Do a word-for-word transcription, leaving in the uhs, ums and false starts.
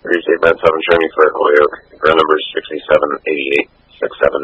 Thursday, Band seven, showing me for Holyoke. Ground number is sixty-seven eighty-eight, six seven.